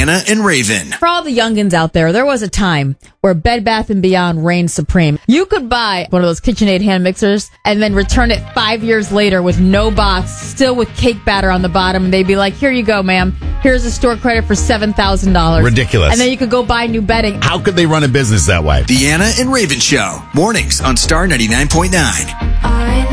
Deanna and Raven. For all the youngins out there, there was a time where Bed Bath & Beyond reigned supreme. You could buy one of those KitchenAid hand mixers and then return it 5 years later with no box, still with cake batter on the bottom, and they'd be like, here you go, ma'am. Here's a store credit for $7,000. Ridiculous. And then you could go buy new bedding. How could they run a business that way? Deanna and Raven Show. Mornings on Star 99.9.